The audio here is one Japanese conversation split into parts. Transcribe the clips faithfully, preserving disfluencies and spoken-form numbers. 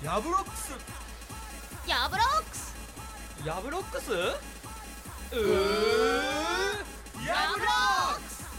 ヤブロックスヤブロックスヤブロックスうーヤブロックス。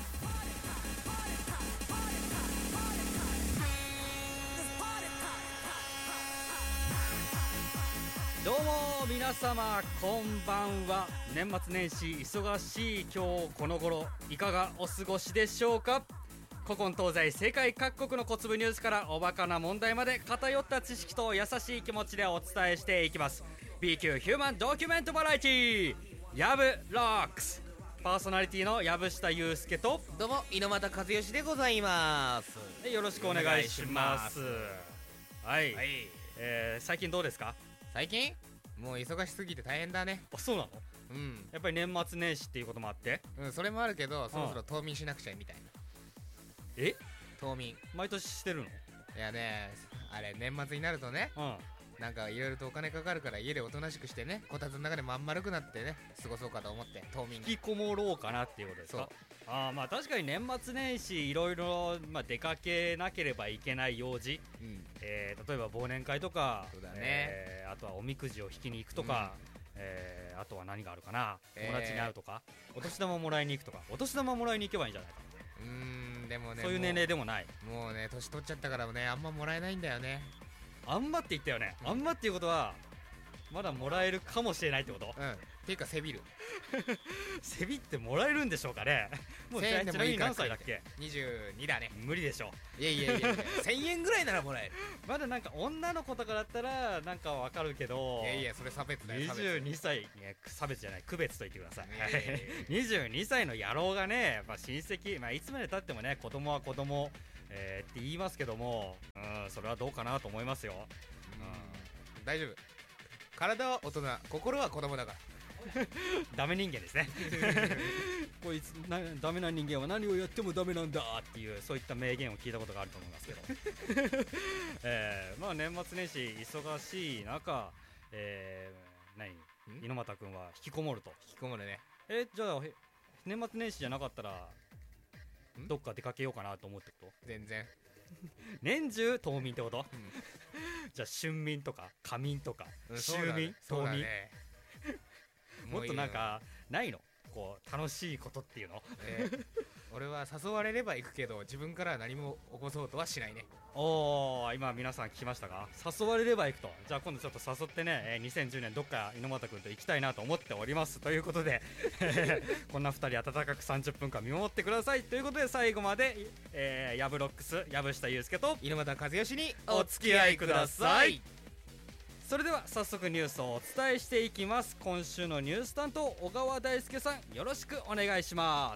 どうも皆様こんばんは。年末年始忙しい今日この頃いかがお過ごしでしょうか。古今東西世界各国の小粒ニュースからおバカな問題まで偏った知識と優しい気持ちでお伝えしていきます。 B 級ヒューマンドキュメントバラエティーヤブロックス。パーソナリティの藪下祐介とどうも猪俣和義でございます。 よろしくお願いします。はい、 はい、 えー、最近どうですか。 最近もう忙しすぎて大変だね。 あ、そうなの。 うんやっぱり年末年始っていうこともあって、 うん、それもあるけどそろそろ冬眠しなくちゃみたいな。 え冬眠毎年してるの。 いやね、あれ年末になるとね、 うんなんかいろいろとお金かかるから家でおとなしくしてね、こたつの中でまん丸くなってね過ごそうかと思って冬眠引きこもろうかなっていうことですか。ああ、まあ確かに年末年始いろいろまあ出かけなければいけない用事、 うん、 えー、例えば忘年会とか、 そうだね、 えー、あとはおみくじを引きに行くとか、うん、えー、あとは何があるかな、 えー、 友達に会うとか、お年玉もらいに行くとか。お年玉もらいに行けばいいんじゃないか。 うーんでもね、 そういう年齢でもない。 もうね年取っちゃったからねあんまもらえないんだよね。 あんまって言ったよね、 うん、 あんまっていうことはまだもらえるかもしれないってこと。 うんっていうかせびるせびってもらえるんでしょうかね。もうちなみに何歳だっけ。 にじゅうにだね。 無理でしょ。 いやいやいやいやせんえんぐらいならもらえる。 まだなんか女の子とかだったらなんかわかるけど、 いやいやそれ差別だよ。 にじゅうにさい、いや差別じゃない、区別と言ってください。 えー、にじゅうにさいの野郎がね、やっぱ親戚、まあ、いつまでたってもね子供は子供、えー、って言いますけども、うん、それはどうかなと思いますよ。 うん、大丈夫。体は大人、心は子供だからダメ人間ですねこいつなダメな人間は何をやってもダメなんだっていう、そういった名言を聞いたことがあると思いますけど、えー、まあ年末年始忙しい中、えー、何猪俣君は引きこもると。 引きこもるね。 えじゃあ年末年始じゃなかったらどっか出かけようかなと思うってこと。 全然年中冬眠ってこと、 うん、 じゃあ春眠とか夏眠とか、 うん、 秋眠、冬眠、 ね、 もっとなんかないのこう楽しいことっていうの、 えー、俺は誘われれば行くけど自分からは何も起こそうとはしないね。 おー、今皆さん聞きましたか。誘われれば行くと。じゃあ今度ちょっと誘ってね、えー、にせんじゅうねんどっか猪俣君と行きたいなと思っておりますということでこんなふたり温かくさんじゅっぷんかん見守ってくださいということで、最後まで、えー、ヤブロックス藪下祐介と猪俣和義にお付き合いください。それでは早速ニュースをお伝えしていきます。今週のニュース担当小川大輔さん、よろしくお願いします。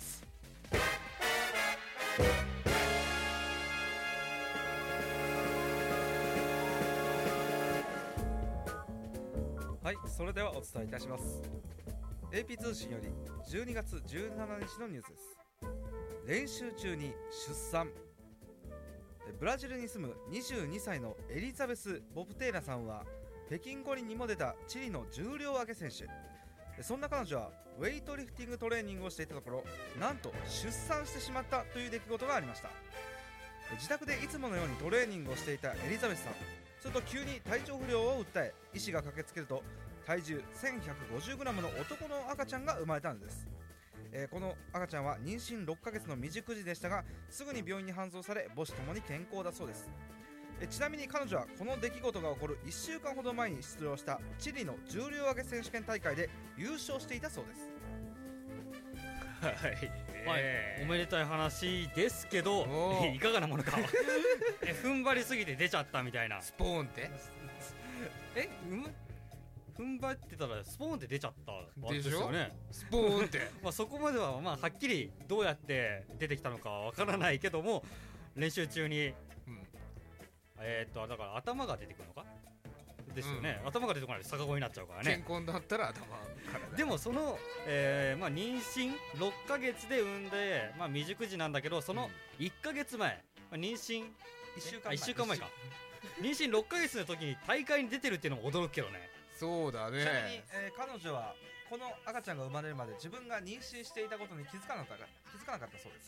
はい、それではお伝えいたします。 エーピー 通信よりじゅうにがつじゅうしちにちのニュースです。練習中に出産。ブラジルに住むにじゅうにさいのエリザベス・ボプテーナさんは北京五輪にも出たチリの重量挙げ選手。そんな彼女はウェイトリフティングトレーニングをしていたところ、なんと出産してしまったという出来事がありました。自宅でいつものようにトレーニングをしていたエリザベスさん、すると急に体調不良を訴え、医師が駆けつけると体重 せんひゃくごじゅうグラム の男の赤ちゃんが生まれたのです。えー、この赤ちゃんは妊娠ろっかげつの未熟児でしたが、すぐに病院に搬送され母子ともに健康だそうです。えちなみに彼女はこの出来事が起こるいっしゅうかんほど前に出場したチリの重量挙げ選手権大会で優勝していたそうです。 はい、えー、おめでたい話ですけどいかがなものかえ踏ん張りすぎて出ちゃったみたいな。 スポーンってえうむ踏ん張ってたらスポーンって出ちゃったでしょですよね。 スポーンってまあそこまではまあはっきりどうやって出てきたのかはわからないけども、練習中に、うん、えー、っとだから頭が出てくるのかですよね、うん、頭が出てこないと逆子になっちゃうからね。 健康だったら頭からでもその、えーまあ、妊娠ろっかげつで産んで、まあ、未熟児なんだけど、そのいっかげつまえ、まあ、妊娠いっしゅうかんまえ、 いっしゅうかんまえか妊娠ろっかげつの時に大会に出てるっていうのも驚くけどね。 そうだね。 ちなみに、えー、彼女はこの赤ちゃんが生まれるまで自分が妊娠していたことに気づかなかった気づかなかったそうです。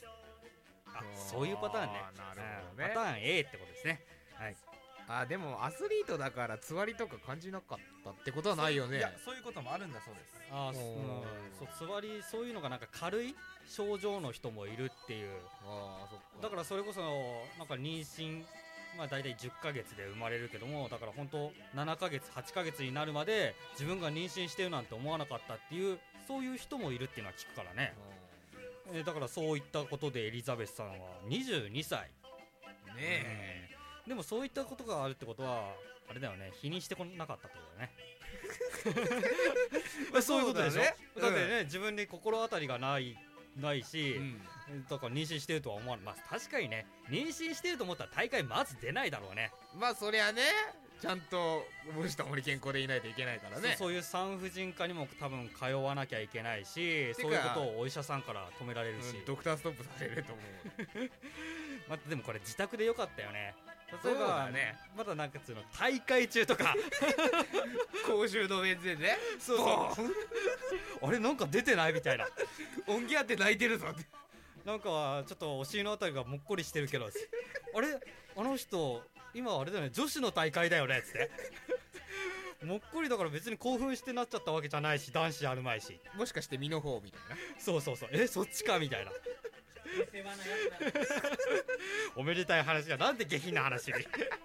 あ、そういうパターンね。 なるほどね。 パターン A ってことですね。はい。 あでもアスリートだからつわりとか感じなかったってことはないよね。 いやそういうこともあるんだそうです。 あーそおーうんそうつわりそういうのがなんか軽い症状の人もいるっていう。 ああそっか。 だからそれこそなんか妊娠まあ大体じゅっかげつで生まれるけども、だから本当ななかげつはちかげつになるまで自分が妊娠してるなんて思わなかったっていうそういう人もいるっていうのは聞くからね。えーだからそういったことでエリザベスさんはにじゅうにさいうんねえ、 でもそういったことがあるってことはあれだよね、否認してこなかったってことだよね。まあそういうことでしょ。 そうだねだってね、自分に心当たりがないないし、 うんだから妊娠してるとは思わない。まあ確かにね、妊娠してると思ったら大会まず出ないだろうね。 まあそりゃねちゃんと母子ともに健康でいないといけないからね。 そうそういう産婦人科にも多分通わなきゃいけないし、 かそういうことをお医者さんから止められるし、 うんドクターストップされると思う。 まあ、でもこれ自宅でよかったよね。例えそうばだねまだなんかつうの大会中とか公衆の面前でねそうそうあれなんか出てないみたいな、 音源あって泣いてるぞって。 なんかちょっとお尻のあたりがもっこりしてるけどあれあの人今あれだよね、女子の大会だよねっつってもっこりだから別に興奮してなっちゃったわけじゃないし、男子あるまいし、 もしかして身の方みたいな。 そうそうそう、えそっちかみたいなおめでたい話がなんで下品な話に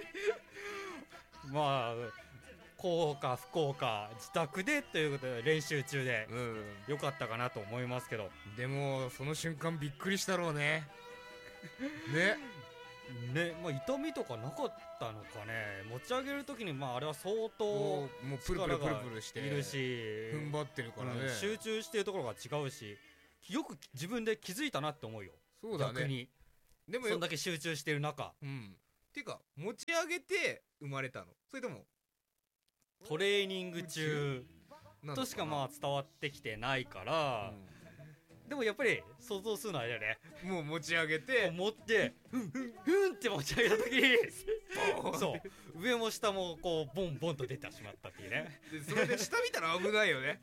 まあ幸か不幸か自宅でということで練習中でうんよかったかなと思いますけどでもその瞬間びっくりしたろうね。ねね、まあ、痛みとかなかったのかね。持ち上げるときにまああれは相当もうもうプルプルプルプルしているし踏ん張ってるからね、 うん集中してるところが違うし、よく自分で気づいたなって思うよ。 そうだね。 逆にでもよそんだけ集中してる中うんていうか持ち上げて生まれたの、それともトレーニング中なのとしかまあ伝わってきてないから、でもやっぱり想像するのはあれだよね、 うんもう持ち上げて持ってふんふんふんって持ち上げた時にそう上も下もこうボンボンと出てしまったっていうねでそれで下見たら危ないよね。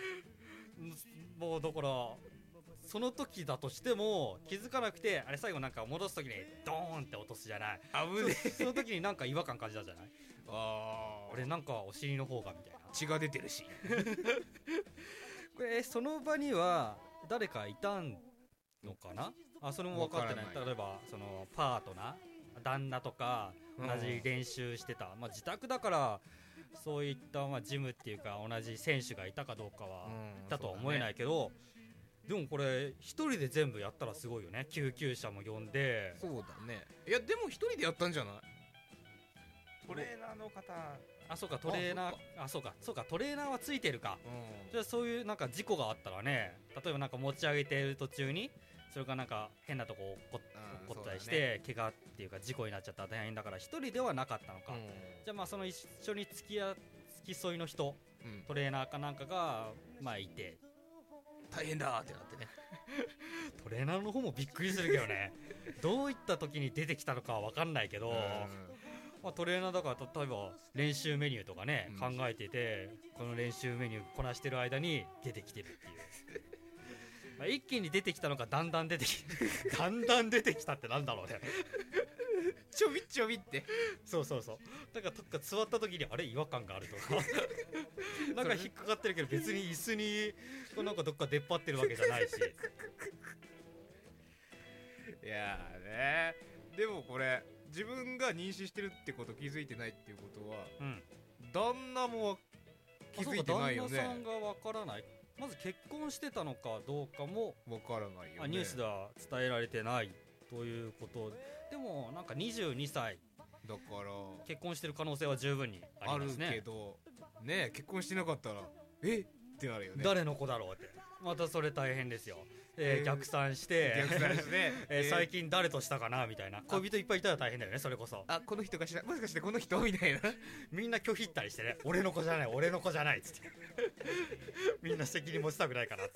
もうだからその時だとしても気づかなくて、あれ最後なんか戻す時にドーンって落とすじゃない、 危ねえ。 その時になんか違和感感じたじゃない、 あ俺なんかお尻の方がみたいな。 血が出てるし。 これその場には誰かいたのかなあ、それも分かってない。 わからない例えばそのパートナー旦那とか同じ練習してた、まあ、自宅だからそういったまあジムっていうか同じ選手がいたかどうかはうんいたとは思えないけど、でもこれ一人で全部やったらすごいよね。救急車も呼んで、 そうだね。いやでも一人でやったんじゃない。 トレーナーの方、 あそうかトレーナーあそうかそうかトレーナーはついてるか。 うんじゃあそういうなんか事故があったらね、例えばなんか持ち上げてる途中にそれがなんか変なとこ落っこうん落っこったりしそうだて、怪我っていうか事故になっちゃったら大変だから一人ではなかったのか、じゃあまあその一緒に付き合付き添いの人うんうんトレーナーかなんかがまあいて、 大変だーってなってね。 トレーナーの方もびっくりするけどねどういった時に出てきたのかは分かんないけど、まあ、トレーナーだから例えば練習メニューとかね、 うん考えててこの練習メニューこなしてる間に出てきてるっていうまあ一気に出てきたのかだんだん出てきだんだん出てきたってなんだろうねちょびっちょびってそうそうそう、だからどっか座った時にあれ違和感があるとかなんか引っかかってるけど別に椅子にこうなんかどっか出っ張ってるわけじゃないしいやーね。でもこれ自分が妊娠してるってこと気づいてないっていうことはうん旦那も気づいてないよあそうか旦那さね。 んがわからない。まず結婚してたのかどうかも、 わからないよね。 あニュースでは伝えられてないということでもなんかにじゅうにさいだから結婚してる可能性は十分にああるりますね。 けどね結婚してなかったらえってなるよね。 誰の子だろうってまたそれ大変ですよ、えーえー逆算して逆算してえーえー最近誰としたかなみたいな、恋人いっぱいいたら大変だよね。それこそあこの人がしらもしかしてこの人みたいな。 みんな拒否ったりしてね、俺の子じゃない俺の子じゃないっつってみんな責任持ちたくないからっつ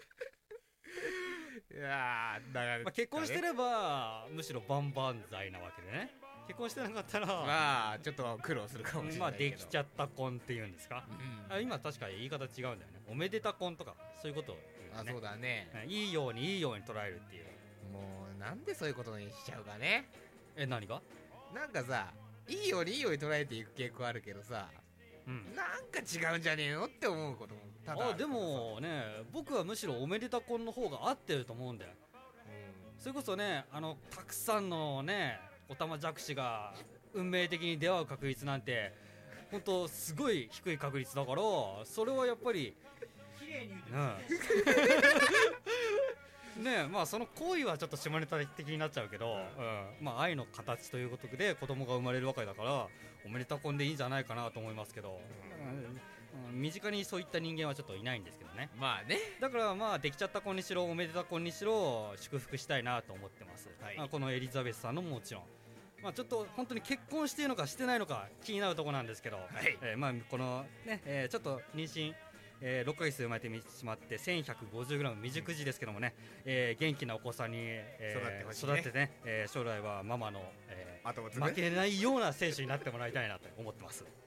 っていやーだから、 まあ、結婚してればむしろ万々歳なわけでね、結婚してなかったら、 まあちょっと苦労するかもしれまあないけど、 できちゃった婚っていうんですか、 うん、 あ今確かに言い方違うんだよね。おめでた婚とかそういうことを言うよね。 あそうだね。 うんいいようにいいように捉えるっていう。 もうなんでそういうことにしちゃうかね。 え何がなんかさいいようにいいように捉えていく傾向あるけどさ、 うんなんか違うんじゃねえのって思うこともただあでもね僕はむしろおめでた婚の方が合ってると思うんだよ。それこそねあのたくさんのねオタマジャクシが運命的に出会う確率なんて本当すごい低い確率だから、それはやっぱり綺麗に言うてうんねえまあその行為はちょっと下ネタ的になっちゃうけど、うんまあ愛の形ということで子供が生まれるわけだからおめでた婚でいいんじゃないかなと思いますけど、うん、身近にそういった人間はちょっといないんですけどね。 まあね、 だからまあできちゃった婚にしろおめでた婚にしろ祝福したいなと思ってます、 はいまあ、このエリザベスさんのももちろん、まあ、ちょっと本当に結婚しているのかしてないのか気になるところなんですけど、 いえーまあこのね、えーちょっと妊娠、えーろっかげつで生まれてしまって せんひゃくごじゅうグラム 未熟児ですけどもね、えー元気なお子さんに、えー育ってほしいね育ってね、えー将来はママの、えー後を継ぐ負けないような選手になってもらいたいなと思ってます。